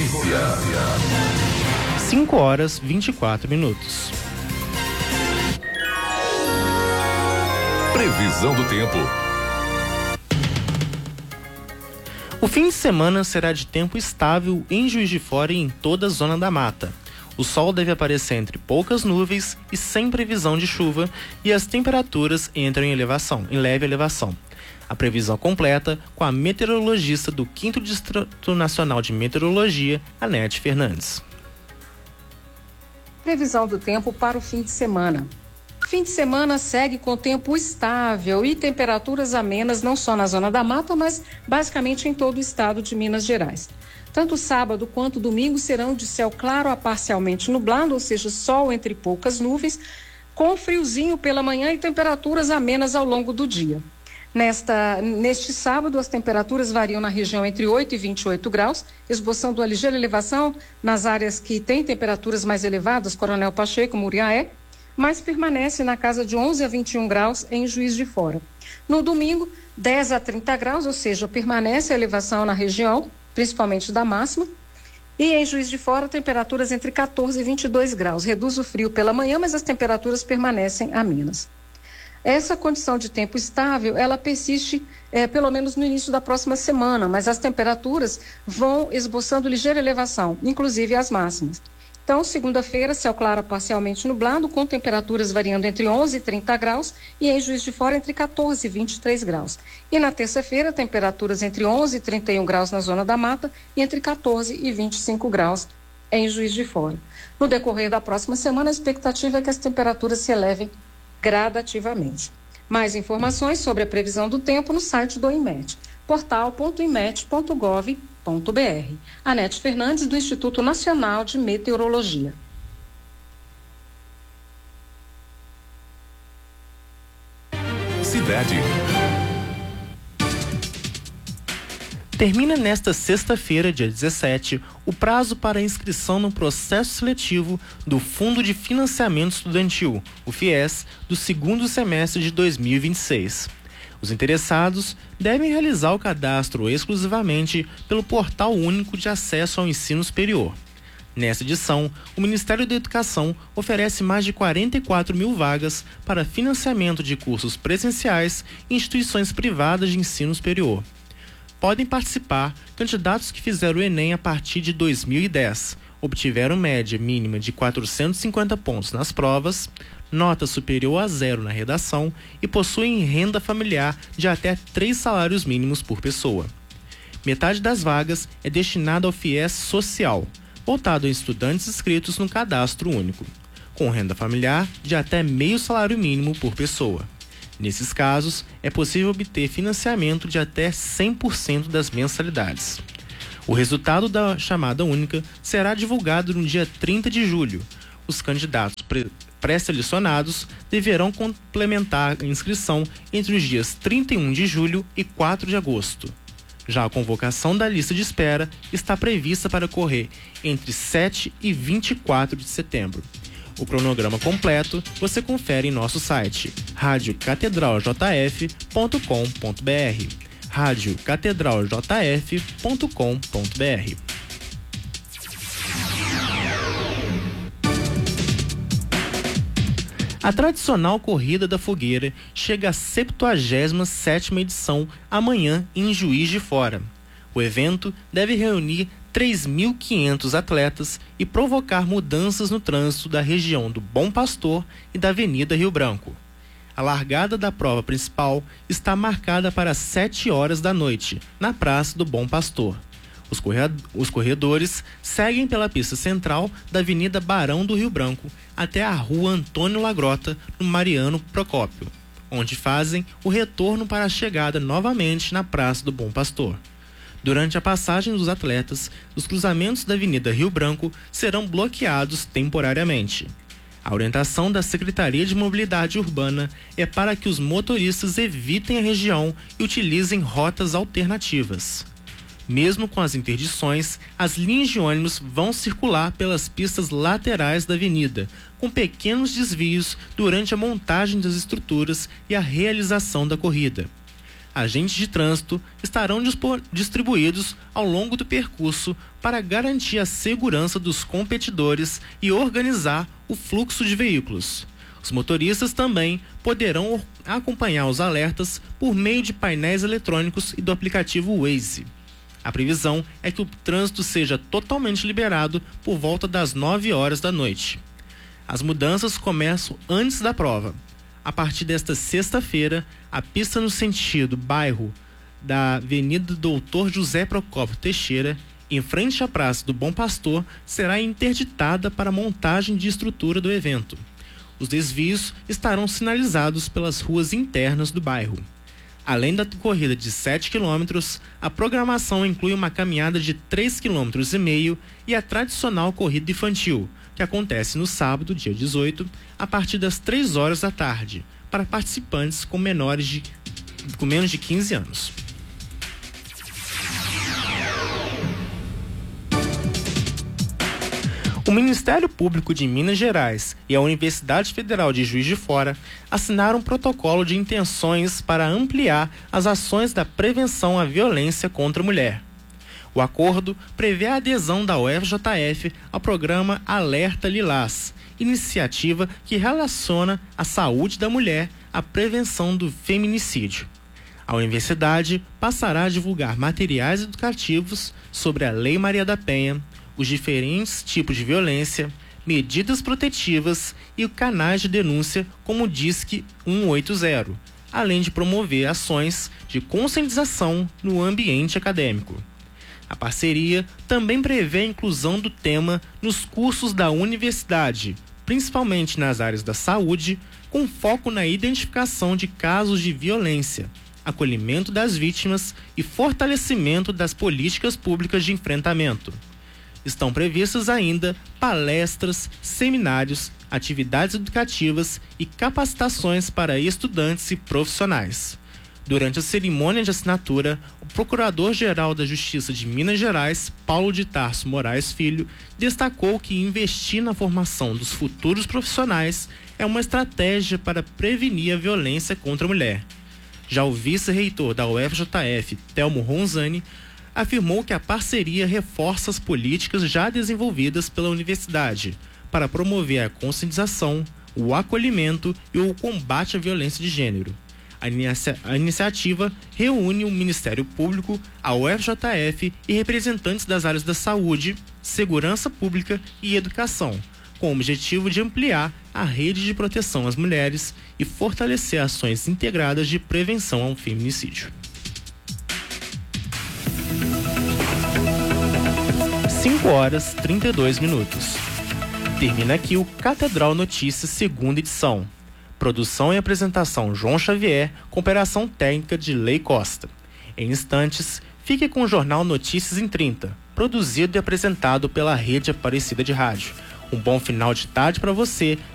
Notícia. 5h24. Previsão do tempo. O fim de semana será de tempo estável em Juiz de Fora e em toda a zona da mata. O sol deve aparecer entre poucas nuvens e sem previsão de chuva, e as temperaturas entram em leve elevação. A previsão completa com a meteorologista do 5º Distrito Nacional de Meteorologia, Anete Fernandes. Previsão do tempo para o fim de semana. Fim de semana segue com tempo estável e temperaturas amenas não só na zona da mata, mas basicamente em todo o estado de Minas Gerais. Tanto sábado quanto domingo serão de céu claro a parcialmente nublado, ou seja, sol entre poucas nuvens, com friozinho pela manhã e temperaturas amenas ao longo do dia. Neste sábado, as temperaturas variam na região entre 8 e 28 graus, esboçando a ligeira elevação nas áreas que têm temperaturas mais elevadas, Coronel Pacheco, Muriaé, mas permanece na casa de 11 a 21 graus em Juiz de Fora. No domingo, 10 a 30 graus, ou seja, permanece a elevação na região, principalmente da máxima, e em Juiz de Fora, temperaturas entre 14 e 22 graus. Reduz o frio pela manhã, mas as temperaturas permanecem amenas. Essa condição de tempo estável, ela persiste pelo menos no início da próxima semana, mas as temperaturas vão esboçando ligeira elevação, inclusive as máximas. Então, segunda-feira, céu claro parcialmente nublado, com temperaturas variando entre 11 e 30 graus e em Juiz de Fora entre 14 e 23 graus. E na terça-feira, temperaturas entre 11 e 31 graus na zona da mata e entre 14 e 25 graus em Juiz de Fora. No decorrer da próxima semana, a expectativa é que as temperaturas se elevem gradativamente. Mais informações sobre a previsão do tempo no site do INMET, portal.inmet.gov.br. Anete Fernandes, do Instituto Nacional de Meteorologia. Cidade. Termina nesta sexta-feira, dia 17, o prazo para inscrição no processo seletivo do Fundo de Financiamento Estudantil, o FIES, do segundo semestre de 2026. Os interessados devem realizar o cadastro exclusivamente pelo Portal Único de Acesso ao Ensino Superior. Nessa edição, o Ministério da Educação oferece mais de 44 mil vagas para financiamento de cursos presenciais em instituições privadas de ensino superior. Podem participar candidatos que fizeram o Enem a partir de 2010, obtiveram média mínima de 450 pontos nas provas, nota superior a 0 na redação e possuem renda familiar de até 3 salários mínimos por pessoa. Metade das vagas é destinada ao FIES social, voltado a estudantes inscritos no cadastro único, com renda familiar de até meio salário mínimo por pessoa. Nesses casos, é possível obter financiamento de até 100% das mensalidades. O resultado da chamada única será divulgado no dia 30 de julho. Os candidatos pré-selecionados deverão complementar a inscrição entre os dias 31 de julho e 4 de agosto. Já a convocação da lista de espera está prevista para ocorrer entre 7 e 24 de setembro. O cronograma completo você confere em nosso site radiocatedraljf.com.br radiocatedraljf.com.br. A tradicional Corrida da Fogueira chega à 77ª edição amanhã em Juiz de Fora. O evento deve reunir 3.500 atletas e provocar mudanças no trânsito da região do Bom Pastor e da Avenida Rio Branco. A largada da prova principal está marcada para 7 horas da noite, na Praça do Bom Pastor. Os corredores seguem pela pista central da Avenida Barão do Rio Branco até a Rua Antônio Lagrota, no Mariano Procópio, onde fazem o retorno para a chegada novamente na Praça do Bom Pastor. Durante a passagem dos atletas, os cruzamentos da Avenida Rio Branco serão bloqueados temporariamente. A orientação da Secretaria de Mobilidade Urbana é para que os motoristas evitem a região e utilizem rotas alternativas. Mesmo com as interdições, as linhas de ônibus vão circular pelas pistas laterais da avenida, com pequenos desvios durante a montagem das estruturas e a realização da corrida. agentes de trânsito estarão distribuídos ao longo do percurso para garantir a segurança dos competidores e organizar o fluxo de veículos. Os motoristas também poderão acompanhar os alertas por meio de painéis eletrônicos e do aplicativo Waze. A previsão é que o trânsito seja totalmente liberado por volta das 9 horas da noite. As mudanças começam antes da prova. A partir desta sexta-feira, a pista no sentido bairro da Avenida Doutor José Procópio Teixeira, em frente à Praça do Bom Pastor, será interditada para a montagem de estrutura do evento. Os desvios estarão sinalizados pelas ruas internas do bairro. Além da corrida de 7 km, a programação inclui uma caminhada de 3,5 km e a tradicional corrida infantil, que acontece no sábado, dia 18, a partir das 3 horas da tarde, para participantes com menos de 15 anos. O Ministério Público de Minas Gerais e a Universidade Federal de Juiz de Fora assinaram um protocolo de intenções para ampliar as ações da prevenção à violência contra a mulher. O acordo prevê a adesão da UFJF ao programa Alerta Lilás, iniciativa que relaciona a saúde da mulher à prevenção do feminicídio. A universidade passará a divulgar materiais educativos sobre a Lei Maria da Penha, os diferentes tipos de violência, medidas protetivas e canais de denúncia como o Disque 180, além de promover ações de conscientização no ambiente acadêmico. A parceria também prevê a inclusão do tema nos cursos da universidade, principalmente nas áreas da saúde, com foco na identificação de casos de violência, acolhimento das vítimas e fortalecimento das políticas públicas de enfrentamento. Estão previstas ainda palestras, seminários, atividades educativas e capacitações para estudantes e profissionais. Durante a cerimônia de assinatura, o Procurador-Geral da Justiça de Minas Gerais, Paulo de Tarso Moraes Filho, destacou que investir na formação dos futuros profissionais é uma estratégia para prevenir a violência contra a mulher. Já o vice-reitor da UFJF, Telmo Ronzani, afirmou que a parceria reforça as políticas já desenvolvidas pela universidade para promover a conscientização, o acolhimento e o combate à violência de gênero. A iniciativa reúne o Ministério Público, a UFJF e representantes das áreas da saúde, segurança pública e educação, com o objetivo de ampliar a rede de proteção às mulheres e fortalecer ações integradas de prevenção ao feminicídio. 5h32. Termina aqui o Catedral Notícias, segunda edição. Produção e apresentação João Xavier, com operação técnica de Lei Costa. Em instantes, fique com o Jornal Notícias em 30, produzido e apresentado pela Rede Aparecida de Rádio. Um bom final de tarde para você